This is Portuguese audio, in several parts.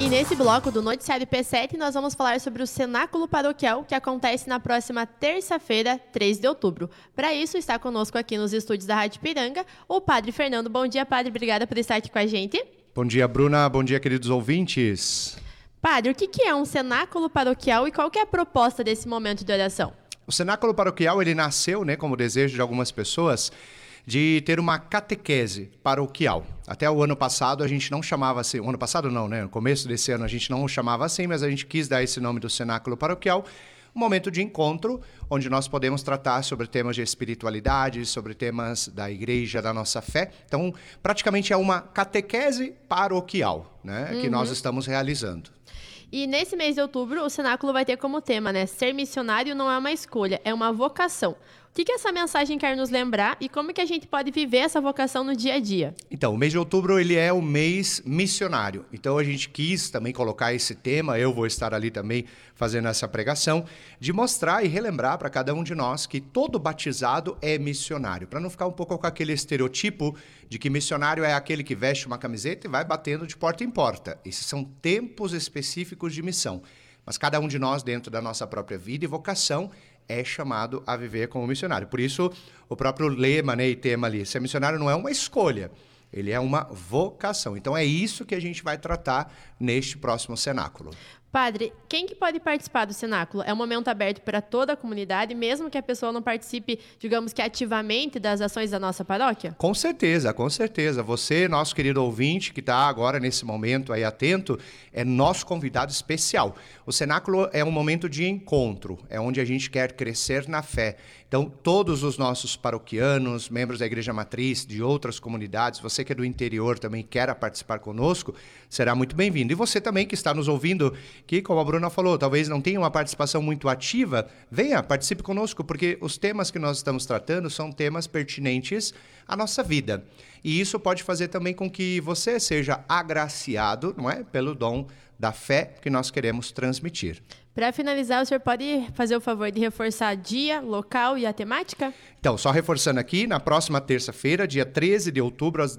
E nesse bloco do Noticiário P7, nós vamos falar sobre o Cenáculo Paroquial, que acontece na próxima terça-feira, 3 de outubro. Para isso, está conosco aqui nos estúdios da Rádio Ipiranga o Padre Fernando. Bom dia, Padre. Obrigada por estar aqui com a gente. Bom dia, Bruna. Bom dia, queridos ouvintes. Padre, o que é um Cenáculo Paroquial e qual que é a proposta desse momento de oração? O Cenáculo Paroquial, ele nasceu, como desejo de algumas pessoas, de ter uma catequese paroquial. Até o ano passado a gente não chamava assim, o ano passado não, No começo desse ano a gente não o chamava assim, mas a gente quis dar esse nome do Cenáculo Paroquial, um momento de encontro, onde nós podemos tratar sobre temas de espiritualidade, sobre temas da igreja, da nossa fé. Então, praticamente é uma catequese paroquial, que nós estamos realizando. E nesse mês de outubro, o Cenáculo vai ter como tema, ser missionário não é uma escolha, é uma vocação. O que essa mensagem quer nos lembrar e como que a gente pode viver essa vocação no dia a dia? Então, o mês de outubro ele é o mês missionário. Então, a gente quis também colocar esse tema, eu vou estar ali também fazendo essa pregação, de mostrar e relembrar para cada um de nós que todo batizado é missionário. Para não ficar um pouco com aquele estereotipo de que missionário é aquele que veste uma camiseta e vai batendo de porta em porta. Esses são tempos específicos de missão. Mas cada um de nós, dentro da nossa própria vida e vocação, é chamado a viver como missionário. Por isso, o próprio lema e tema ali, ser missionário não é uma escolha, ele é uma vocação. Então é isso que a gente vai tratar neste próximo cenáculo. Padre, quem que pode participar do Cenáculo? É um momento aberto para toda a comunidade, mesmo que a pessoa não participe, digamos que ativamente, das ações da nossa paróquia? Com certeza, com certeza. Você, nosso querido ouvinte, que está agora nesse momento aí atento, é nosso convidado especial. O Cenáculo é um momento de encontro, é onde a gente quer crescer na fé. Então, todos os nossos paroquianos, membros da Igreja Matriz, de outras comunidades, você que é do interior também quer participar conosco, será muito bem-vindo. E você também que está nos ouvindo, que, como a Bruna falou, talvez não tenha uma participação muito ativa, venha, participe conosco, porque os temas que nós estamos tratando são temas pertinentes à nossa vida. E isso pode fazer também com que você seja agraciado, pelo dom da fé que nós queremos transmitir. Para finalizar, o senhor pode fazer o favor de reforçar dia, local e a temática? Então, só reforçando aqui, na próxima terça-feira, dia 13 de outubro, às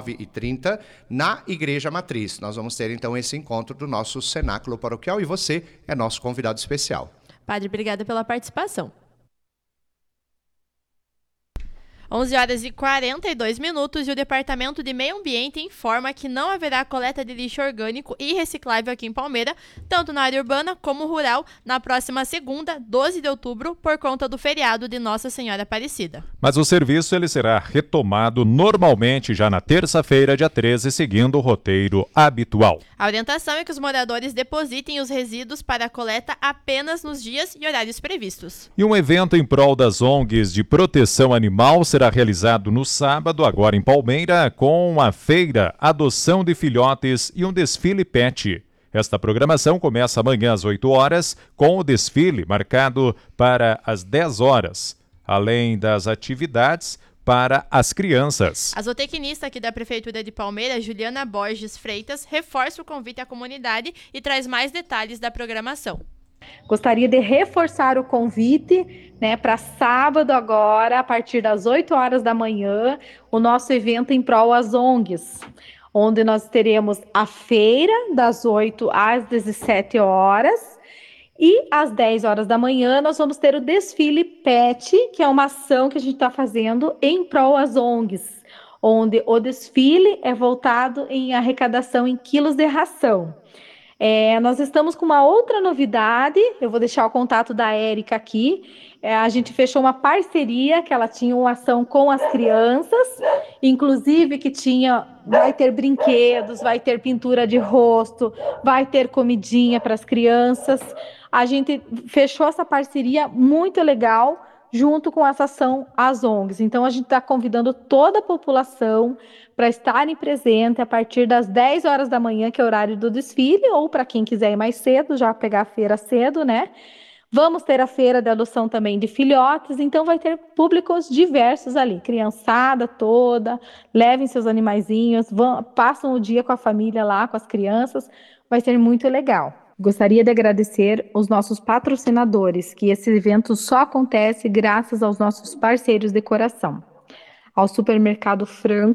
19h30, na Igreja Matriz. Nós vamos ter, então, esse encontro do nosso Cenáculo Paroquial e você é nosso convidado especial. Padre, obrigada pela participação. 11h42 e o Departamento de Meio Ambiente informa que não haverá coleta de lixo orgânico e reciclável aqui em Palmeira, tanto na área urbana como rural, na próxima segunda, 12 de outubro, por conta do feriado de Nossa Senhora Aparecida. Mas o serviço ele será retomado normalmente já na terça-feira, dia 13, seguindo o roteiro habitual. A orientação é que os moradores depositem os resíduos para a coleta apenas nos dias e horários previstos. E um evento em prol das ONGs de proteção animal será realizado no sábado, agora em Palmeira, com a feira Adoção de Filhotes e um desfile pet. Esta programação começa amanhã às 8 horas, com o desfile marcado para as 10 horas, além das atividades para as crianças. A zootecnista aqui da Prefeitura de Palmeira, Juliana Borges Freitas, reforça o convite à comunidade e traz mais detalhes da programação. Gostaria de reforçar o convite, para sábado agora, a partir das 8 horas da manhã, o nosso evento em prol às ONGs, onde nós teremos a feira das 8 às 17 horas e às 10 horas da manhã nós vamos ter o desfile PET, que é uma ação que a gente está fazendo em prol às ONGs, onde o desfile é voltado em arrecadação em quilos de ração. Nós estamos com uma outra novidade, eu vou deixar o contato da Érica aqui. A gente fechou uma parceria, que ela tinha uma ação com as crianças, inclusive que vai ter brinquedos, vai ter pintura de rosto, vai ter comidinha para as crianças. A gente fechou essa parceria muito legal, junto com essa ação às ONGs. Então, a gente está convidando toda a população para estarem presentes a partir das 10 horas da manhã, que é o horário do desfile, ou para quem quiser ir mais cedo, já pegar a feira cedo, Vamos ter a feira de adoção também de filhotes, então vai ter públicos diversos ali, criançada toda, levem seus animaizinhos, passam o dia com a família lá, com as crianças, vai ser muito legal. Gostaria de agradecer os nossos patrocinadores, que esse evento só acontece graças aos nossos parceiros de coração. Ao Supermercado Franco,